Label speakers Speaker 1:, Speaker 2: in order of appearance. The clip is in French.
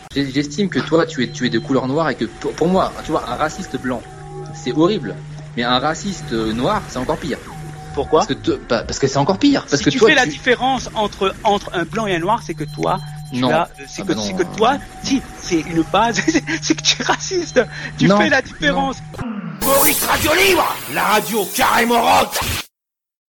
Speaker 1: J'estime que toi, tu es de couleur noire et que pour moi, tu vois, un raciste blanc, c'est horrible. Mais un raciste noir, c'est encore pire.
Speaker 2: Pourquoi ?
Speaker 1: Parce que c'est encore pire. Parce
Speaker 3: si
Speaker 1: que
Speaker 3: tu
Speaker 1: toi,
Speaker 3: fais la différence entre un blanc et un noir, c'est que toi, c'est que toi, si c'est une base, c'est que tu es raciste. Tu fais la différence.
Speaker 4: Maurice Radio Libre, la radio carrément rock.